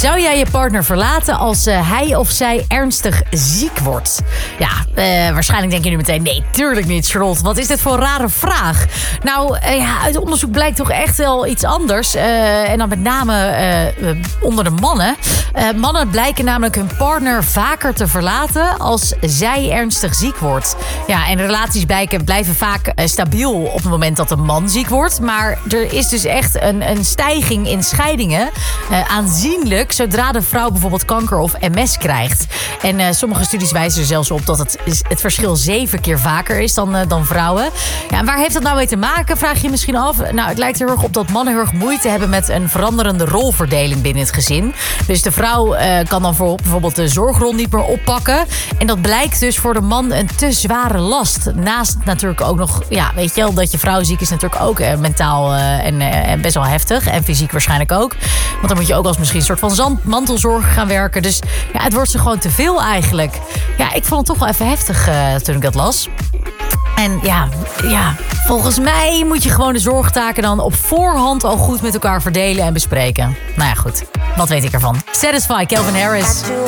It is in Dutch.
Zou jij je partner verlaten als hij of zij ernstig ziek wordt? Ja, waarschijnlijk denk je nu meteen... nee, tuurlijk niet, Charlotte. Wat is dit voor een rare vraag? Nou, uit onderzoek blijkt toch echt wel iets anders. En dan met name onder de mannen. Mannen blijken namelijk hun partner vaker te verlaten... als zij ernstig ziek wordt. Ja, en relaties blijven vaak stabiel op het moment dat een man ziek wordt. Maar er is dus echt een stijging in scheidingen. Aanzienlijk zodra de vrouw bijvoorbeeld kanker of MS krijgt. En sommige studies wijzen er zelfs op dat het verschil 7 keer vaker is dan vrouwen. Ja, en waar heeft dat nou mee te maken, vraag je je misschien af. Nou, het lijkt er heel erg op dat mannen heel erg moeite hebben met een veranderende rolverdeling binnen het gezin. Dus de vrouw kan dan bijvoorbeeld de zorgrol niet meer oppakken. En dat blijkt dus voor de man een te zware last. Naast natuurlijk ook nog, ja, weet je wel, dat je vrouw ziek is natuurlijk ook mentaal en best wel heftig. En fysiek waarschijnlijk ook. Want dan moet je ook als misschien een soort van mantelzorger gaan werken. Dus ja, het wordt ze gewoon te veel eigenlijk. Ja, ik vond het toch wel even heftig toen ik dat las. En ja, volgens mij moet je gewoon de zorgtaken dan op voorhand al goed met elkaar verdelen en bespreken. Nou ja, goed. Wat weet ik ervan? Satisfy, Calvin Harris.